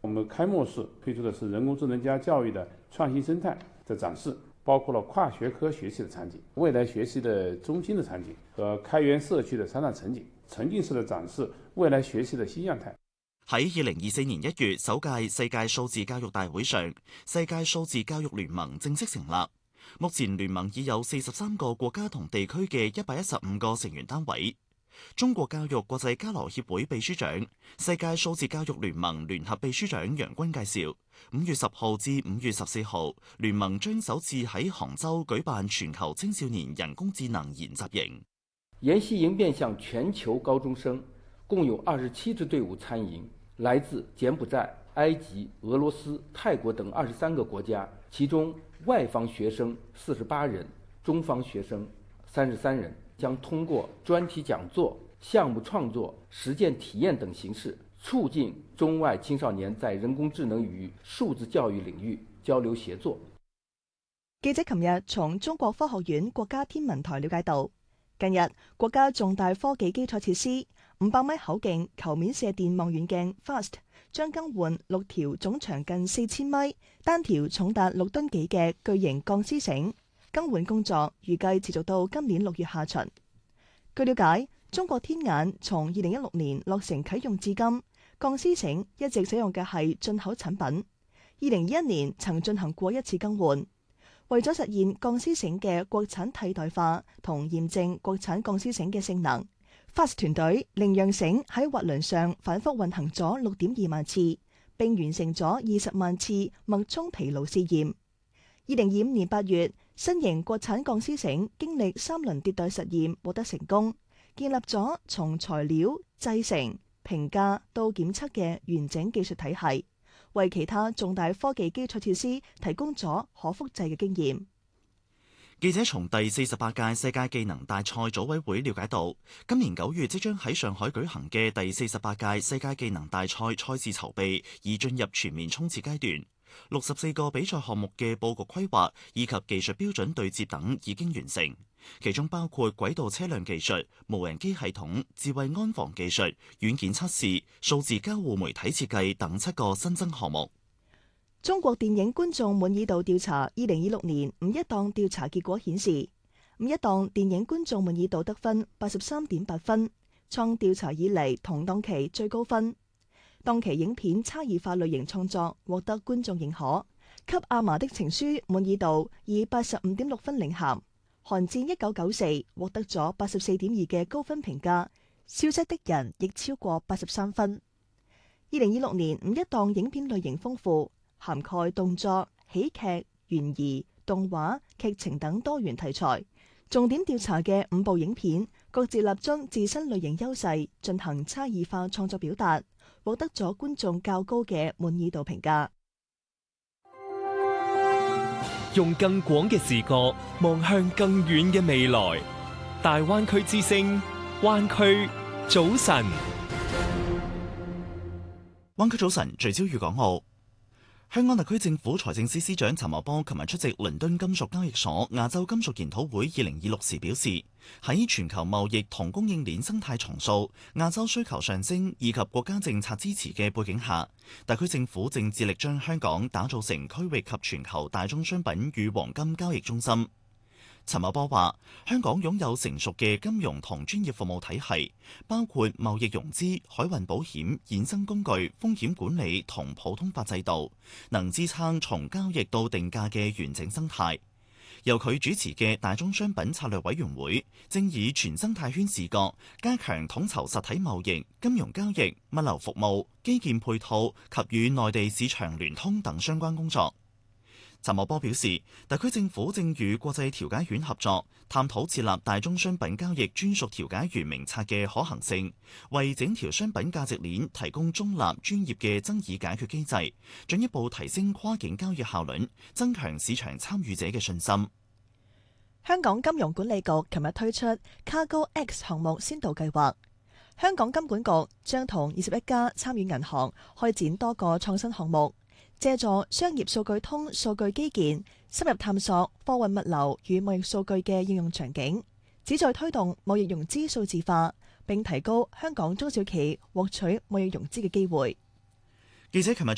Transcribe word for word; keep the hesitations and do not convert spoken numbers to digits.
們開幕式推出的是人工智能加教育的創新生態的展示，包括了跨學科學習的場景、未來學習的中心的場景和開源社區的三大場景，沉浸式的展示未來學習的新樣態。 喺二零二四年一月首屆世界數字教育大會上，世界數字教育聯盟正式成立。目前聯盟已有四十三個國家同地區嘅一百一十五個成員單位。中國教育國際交流協會秘書長、世界數字教育聯盟聯合秘書長楊軍介紹，五月十號至五月十四號，聯盟將首次喺杭州舉辦全球青少年人工智能研習營。 研習營面向全球高中生，共有二十七支隊伍參營，來自柬埔寨、埃及、俄羅斯、泰國等二十三個國家，其中外方學生四十八人，中方學生三十三人，將通過專題講座、項目創作、實踐體驗等形式，促進中外青少年在人工智能與數字教育領域交流協作。 記者琴日從中國科學院國家天文台了解到，近日國家重大科技基礎設施五百米口徑球面射電望遠鏡 FAST 將更換六條總長近四千米、單條重達六噸幾嘅巨型鋼絲繩。更換工作預計持續到今年六月下旬。據了解，中國天眼從二零一六年落成啟用至今，鋼絲繩一直使用嘅係進口產品。二零二一年曾進行過一次更換，為咗實現鋼絲繩嘅國產替代化同驗證國產鋼絲繩嘅性能， FAST 團隊令樣繩喺滑輪上反覆運行咗六點二萬次，並完成咗二十萬次脈衝疲勞試驗。二零二五年八月，新型國產鋼絲繩經歷三輪迭代實驗獲得成功，建立咗從材料、製成、評價到檢測嘅完整技術體系，為其他重大科技基礎設施提供咗可複製嘅經驗。 記者從第四十八屆世界技能大賽組委會了解到，今年九月即將喺上海舉行嘅第四十八屆世界技能大賽賽事籌備已進入全面衝刺階段。六十四個比賽項目嘅佈局規劃以及技術標準對接等已經完成，其中包括軌道車輛技術、無人機系統、智慧安防技術、軟件測試、數字交互媒體設計等七個新增項目。 中國電影觀眾滿意度調查二零二六年五一檔調查結果顯示，五一檔電影觀眾滿意度得分八十三點八分，創調查以嚟同檔期最高分。當期影片差異化類型創作獲得觀眾認可，給阿嫲的情書滿意度以八十五點六分領銜，寒戰一九九四獲得咗八十四點二嘅高分評價，消失的人亦超過八十三分。二零二六年五一檔影片類型豐富，涵蓋動作、喜劇、懸疑、動畫、劇情等多元題材。重點調查嘅五部影片各自立足自身類型優勢，進行差異化創作表達，獲得咗觀眾較高嘅滿意度評價。 用更廣嘅視角望向更遠嘅未來，大灣區之聲，灣區早晨。 灣區早晨聚焦粵港澳。香港特區政府財政司司長陳茂波琴日出席倫敦金屬交易所亞洲金屬研討會二零二六時表示，喺全球貿易同供應鏈生態重塑、亞洲需求上升以及國家政策支持嘅背景下，特區政府正致力將香港打造成區域及全球大宗商品與黃金交易中心。陳茂波話：香港擁有成熟嘅金融同專業服務體系，包括貿易融資、海運保險、衍生工具、風險管理同普通法制度，能支撐從交易到定價嘅完整生態。由佢主持嘅大宗商品策略委員會，正以全生態圈視角，加強統籌實體貿易、金融交易、物流服務、基建配套及與內地市場聯通等相關工作。陳茂波表示，特區政府正與國際調解院合作，探討設立大宗商品交易專屬調解員名冊嘅可行性，為整條商品價值鏈提供中立專業嘅爭議解決機制，進一步提升跨境交易效率，增強市場參與者嘅信心。 香港金融管理局琴日推出 Cargo X 項目先導計劃，香港金管局將同二十一家參與銀行開展多個創新項目，借助商業數據通數據基建，深入探索貨運物流與貿易數據嘅應用場景，旨在推動貿易融資數字化，並提高香港中小企獲取貿易融資嘅機會。 記者琴日